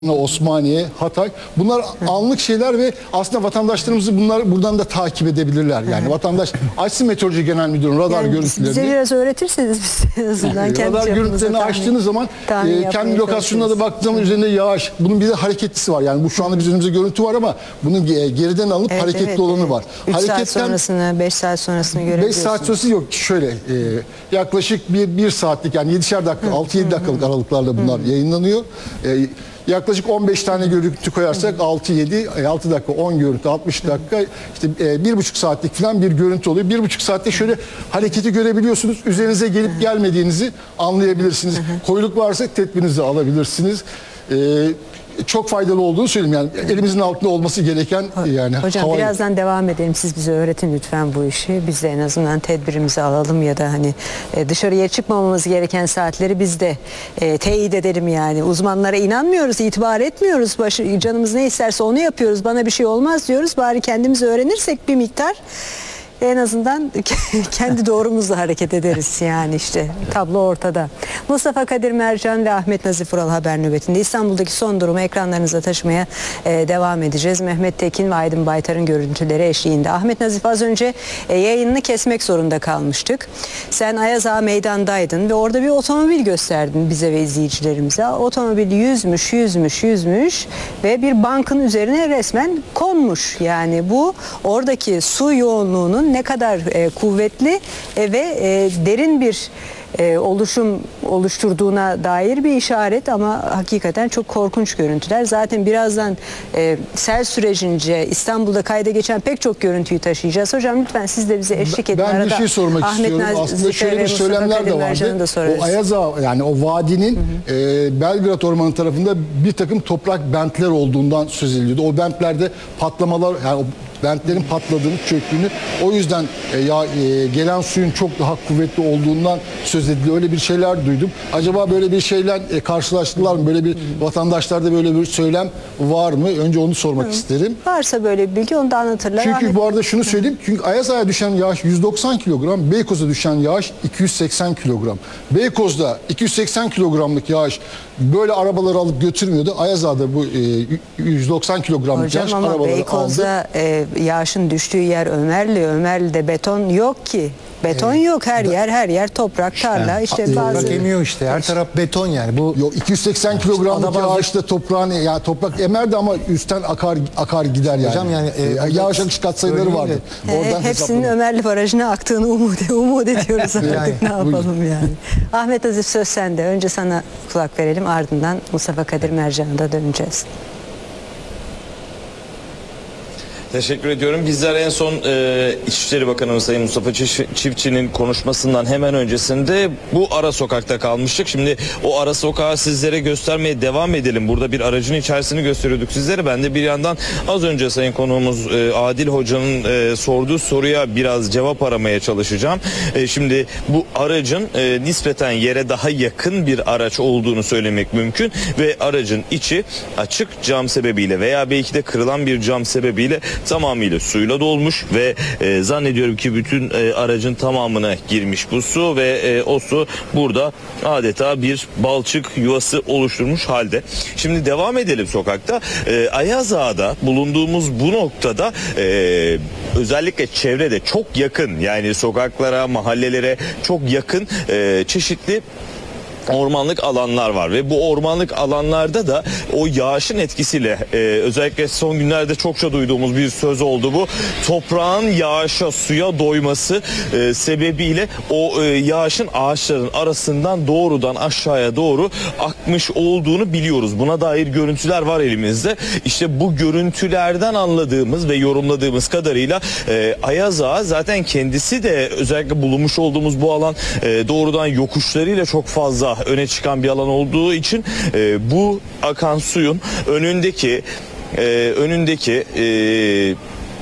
Osmaniye, Hatay. Bunlar anlık şeyler ve aslında vatandaşlarımızı bunlar buradan da takip edebilirler. Yani vatandaş açsın Meteoroloji Genel Müdürlüğü'nün radar görüntülerini. Bize biraz öğretirseniz biz en azından kendi radar görüntülerini açtığınız zaman kendi lokasyonuna da baktığınız zaman üzerinde yağış. Bunun bir de hareketlisi var. Yani bu şu anda bizim önümüzde görüntü var ama bunun geriden alınıp hareketli olanı var. 3 saat sonrasını, 5 saat sonrasını görebiliyorsunuz. 5 saat sonrası yok. Şöyle yaklaşık bir saatlik yani 7'şer dakika, 6-7 dakikalık aralıklarla bunlar yayınlanıyor. Yaklaşık 15 tane görüntü koyarsak 6 dakika 10 görüntü 60 dakika işte 1,5 saatlik falan bir görüntü oluyor. 1,5 saatte şöyle hareketi görebiliyorsunuz. Üzerinize gelip gelmediğinizi anlayabilirsiniz. Koyuluk varsa tedbirinizi alabilirsiniz. Çok faydalı olduğunu söyleyeyim yani elimizin altında olması gereken yani. Hocam birazdan devam edelim, siz bize öğretin lütfen bu işi, biz de en azından tedbirimizi alalım ya da hani dışarıya çıkmamamız gereken saatleri biz de teyit edelim yani. Uzmanlara inanmıyoruz, itibar etmiyoruz, canımız ne isterse onu yapıyoruz, bana bir şey olmaz diyoruz, bari kendimiz öğrenirsek bir miktar en azından kendi doğrumuzla hareket ederiz yani, işte tablo ortada. Mustafa Kadir Mercan ve Ahmet Nazif Ural haber nöbetinde. İstanbul'daki son durumu ekranlarınıza taşımaya devam edeceğiz. Mehmet Tekin ve Aydın Baytar'ın görüntüleri eşliğinde. Ahmet Nazif, az önce yayınını kesmek zorunda kalmıştık. Sen Ayaz Ağa meydandaydın ve orada bir otomobil gösterdin bize ve izleyicilerimize. Otomobil yüzmüş ve bir bankın üzerine resmen konmuş. Yani bu oradaki su yoğunluğunun ne kadar kuvvetli ve derin bir oluşum oluşturduğuna dair bir işaret ama hakikaten çok korkunç görüntüler. Zaten birazdan sel sürecince İstanbul'da kayda geçen pek çok görüntüyü taşıyacağız. Hocam lütfen siz de bize eşlik edin. Ben bir şey sormak istiyorum. Aslında şöyle bir söylemler de vardı. O Ayaz Ağa, yani o vadinin Belgrad Ormanı tarafında bir takım toprak bentler olduğundan söz ediliyordu. O bentlerde patlamalar, yani o bentlerin patladığını, çöktüğünü, o yüzden gelen suyun çok daha kuvvetli olduğundan söz ediliyor. Öyle bir şeyler duydum. Acaba böyle bir şeyler karşılaştılar mı? Böyle bir vatandaşlarda böyle bir söylem var mı? Önce onu sormak isterim. Varsa böyle bir bilgi onu da anlatırlar. Çünkü bu arada şunu söyleyeyim. Çünkü Ayaz Ağa'ya düşen yağış 190 kilogram, Beykoz'a düşen yağış 280 kilogram. Beykoz'da 280 kilogramlık yağış böyle arabaları alıp götürmüyordu. Ayaz Ağa'da bu 190 kilogramlık yağış arabaları aldı. Beykoz'da yağışın düştüğü yer Ömerli'de beton yok ki. Beton yok, her yer toprak, tarla, işte bazı. Toprak emiyor işte, her taraf beton yani. Bu yok, 280 kilogramlık yağışta toprağın, yani toprak emerdi ama üstten akar gider yani. Hocam yani yağış akış katsayıları vardı. Hepsinin Ömerli Barajı'na aktığını umut ediyoruz artık. Yani, ne yapalım yani. Ahmet Azif, söz sende. Önce sana kulak verelim, ardından Mustafa Kadir Mercan'a da döneceğiz. Teşekkür ediyorum. Bizler en son İçişleri Bakanımız Sayın Mustafa Çiftçi'nin konuşmasından hemen öncesinde bu ara sokakta kalmıştık. Şimdi o ara sokağı sizlere göstermeye devam edelim. Burada bir aracın içerisini gösteriyorduk sizlere. Ben de bir yandan az önce Sayın konuğumuz Adil Hoca'nın sorduğu soruya biraz cevap aramaya çalışacağım. Şimdi bu aracın nispeten yere daha yakın bir araç olduğunu söylemek mümkün ve aracın içi açık cam sebebiyle veya belki de kırılan bir cam sebebiyle tamamıyla suyla dolmuş ve zannediyorum ki bütün aracın tamamına girmiş bu su ve o su burada adeta bir balçık yuvası oluşturmuş halde. Şimdi devam edelim sokakta. Ayaz Ağa'da bulunduğumuz bu noktada özellikle çevrede çok yakın, yani sokaklara, mahallelere çok yakın çeşitli ormanlık alanlar var ve bu ormanlık alanlarda da o yağışın etkisiyle özellikle son günlerde çokça duyduğumuz bir söz oldu bu. Toprağın yağışa, suya doyması sebebiyle o yağışın ağaçların arasından doğrudan aşağıya doğru akmış olduğunu biliyoruz. Buna dair görüntüler var elimizde. İşte bu görüntülerden anladığımız ve yorumladığımız kadarıyla Ayaz Ağa zaten kendisi de özellikle bulunmuş olduğumuz bu alan doğrudan yokuşlarıyla çok fazla öne çıkan bir alan olduğu için bu akan suyun önündeki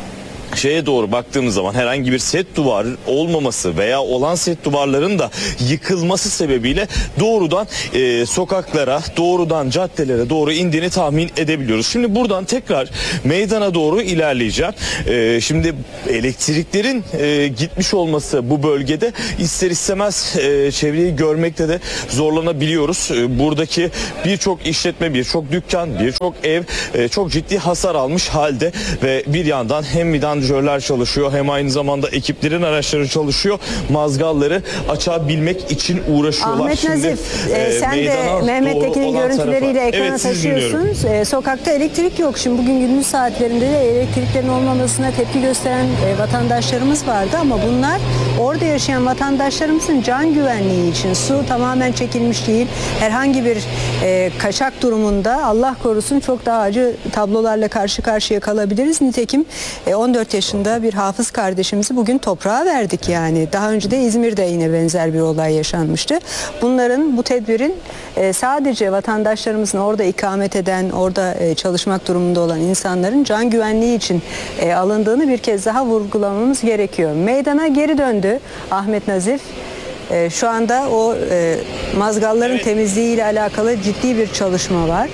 şeye doğru baktığımız zaman herhangi bir set duvar olmaması veya olan set duvarların da yıkılması sebebiyle doğrudan sokaklara, doğrudan caddelere doğru indiğini tahmin edebiliyoruz. Şimdi buradan tekrar meydana doğru ilerleyeceğim. Şimdi elektriklerin gitmiş olması bu bölgede ister istemez çevreyi görmekte de zorlanabiliyoruz. Buradaki birçok işletme, birçok dükkan, birçok ev çok ciddi hasar almış halde ve bir yandan hem vidanjörler çalışıyor hem aynı zamanda ekiplerin araçları çalışıyor. Mazgalları açabilmek için uğraşıyorlar. Ahmet Nazif, sen de Mehmet Tekin'in görüntüleriyle ekrana taşıyorsun. Sokakta elektrik yok. Şimdi bugün gündüz saatlerinde de elektriklerin olmamasına tepki gösteren vatandaşlarımız vardı ama bunlar orada yaşayan vatandaşlarımızın can güvenliği için. Su tamamen çekilmiş değil. Herhangi bir kaçak durumunda Allah korusun çok daha acı tablolarla karşı karşıya kalabiliriz. Nitekim 14 yaşında bir hafız kardeşimizi bugün toprağa verdik yani. Daha önce de İzmir'de yine benzer bir olay yaşanmıştı. Bu tedbirin sadece vatandaşlarımızın orada ikamet eden, orada çalışmak durumunda olan insanların can güvenliği için alındığını bir kez daha vurgulamamız gerekiyor. Meydana geri döndü Ahmet Nazif. Şu anda o mazgalların temizliği ile alakalı ciddi bir çalışma var.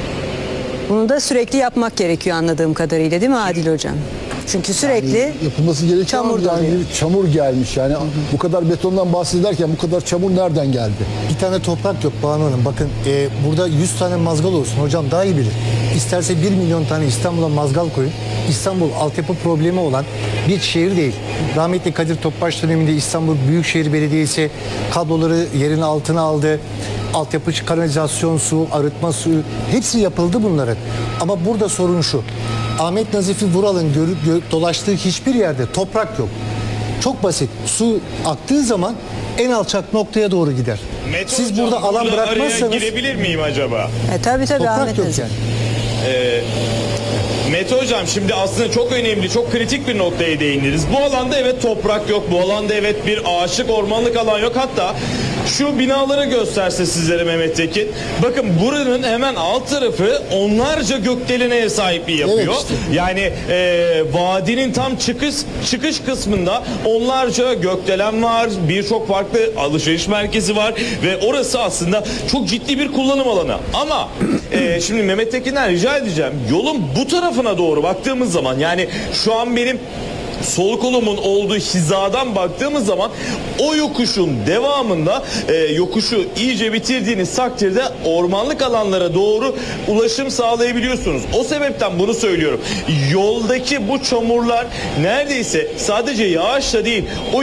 Bunu da sürekli yapmak gerekiyor anladığım kadarıyla, değil mi Adil Hocam? Çünkü sürekli yapılması gerekiyor çamur ama yani bir çamur gelmiş yani bu kadar betondan bahsederken bu kadar çamur nereden geldi? bir tane toprak yok Banu Hanım. Bakın burada 100 tane mazgal olsun. Hocam daha iyi bilir. İsterse 1 milyon tane İstanbul'a mazgal koyun. İstanbul altyapı problemi olan bir şehir değil. Rahmetli Kadir Topbaş döneminde İstanbul Büyükşehir Belediyesi kabloları yerin altına aldı. Altyapı, kanalizasyon suyu, arıtma suyu hepsi yapıldı bunların. Ama burada sorun şu. Ahmet Nazif'i Vural'ın dolaştığı hiçbir yerde toprak yok. Çok basit. Su aktığı zaman en alçak noktaya doğru gider. Mete Siz hocam, burada alan bırakmazsanız araya girebilir miyim acaba? tabii toprak Ahmet yok Nazif. yani. Mete hocam şimdi aslında çok önemli, çok kritik bir noktaya değindiniz. Bu alanda evet toprak yok, bu alanda evet bir ağaçlık, ormanlık alan yok. Hatta şu binaları gösterse sizlere Mehmet Tekin. Bakın buranın hemen alt tarafı onlarca gökdelene ev sahipliği yapıyor. Evet işte. Yani vadinin tam çıkış kısmında onlarca gökdelen var, birçok farklı alışveriş merkezi var ve orası aslında çok ciddi bir kullanım alanı. Ama şimdi Mehmet Tekin'den rica edeceğim, yolun bu tarafına doğru baktığımız zaman, yani şu an benim sol kolumun olduğu hizadan baktığımız zaman o yokuşun devamında yokuşu iyice bitirdiğiniz takdirde ormanlık alanlara doğru ulaşım sağlayabiliyorsunuz. O sebepten bunu söylüyorum. Yoldaki bu çamurlar neredeyse sadece yağışla değil, o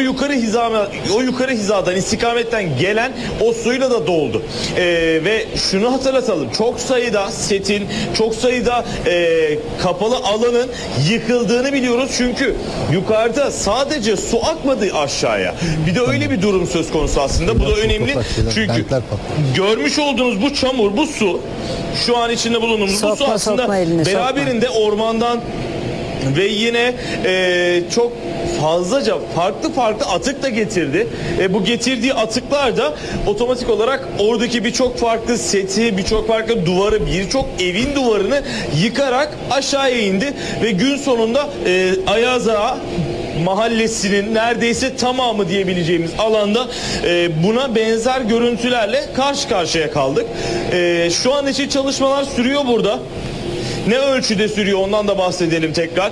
yukarı hizadan, istikametten gelen o suyla da doldu. Ve şunu hatırlatalım. Çok sayıda setin, çok sayıda kapalı alanın yıkıldığını biliyoruz. Çünkü yukarıda sadece su akmadı aşağıya. Bir de öyle bir durum söz konusu aslında. Bu da önemli. Çünkü görmüş olduğunuz bu çamur, bu su, şu an içinde bulunduğumuz bu su aslında beraberinde ormandan ve yine çok fazlaca farklı atık da getirdi. Bu getirdiği atıklar da otomatik olarak oradaki birçok farklı seti, birçok farklı duvarı, birçok evin duvarını yıkarak aşağıya indi ve gün sonunda Ayaz Ağa mahallesinin neredeyse tamamı diyebileceğimiz alanda buna benzer görüntülerle karşı karşıya kaldık. Şu an için çalışmalar sürüyor burada. Ne ölçüde sürüyor ondan da bahsedelim tekrar.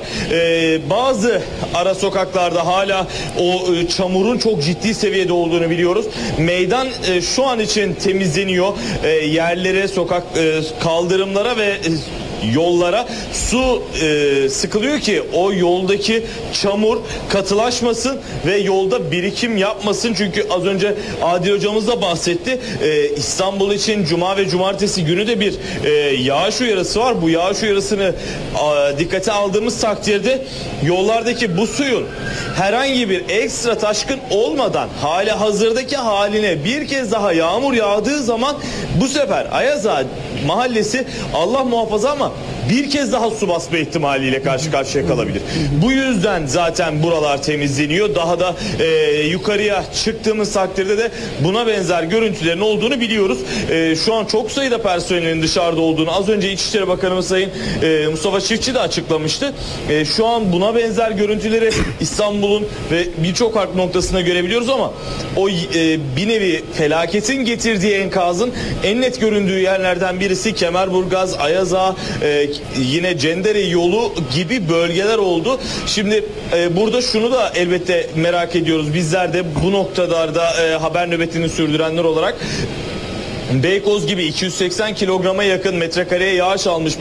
Bazı ara sokaklarda hala o çamurun çok ciddi seviyede olduğunu biliyoruz. Meydan şu an için temizleniyor. Yerlere, kaldırımlara ve yollara su sıkılıyor ki o yoldaki çamur katılaşmasın ve yolda birikim yapmasın. Çünkü az önce Adil hocamız da bahsetti. İstanbul için cuma ve cumartesi günü de bir yağış uyarısı var. Bu yağış uyarısını dikkate aldığımız takdirde yollardaki bu suyun herhangi bir ekstra taşkın olmadan hali hazırdaki haline bir kez daha yağmur yağdığı zaman bu sefer Ayaz Ağa mahallesi Allah muhafaza ama bir kez daha su basma ihtimaliyle karşı karşıya kalabilir. Bu yüzden zaten buralar temizleniyor. Daha da yukarıya çıktığımız takdirde de buna benzer görüntülerin olduğunu biliyoruz. Şu an çok sayıda personelin dışarıda olduğunu az önce İçişleri Bakanımız Sayın Mustafa Çiftçi de açıklamıştı. Şu an buna benzer görüntüleri İstanbul'un ve birçok harp noktasında görebiliyoruz ama o bir nevi felaketin getirdiği enkazın en net göründüğü yerlerden birisi Kemerburgaz, Ayaza, yine Cendere yolu gibi bölgeler oldu. Şimdi burada şunu da elbette merak ediyoruz. Bizler de bu noktalarda haber nöbetini sürdürenler olarak Beykoz gibi 280 kilograma yakın metrekareye yağış almış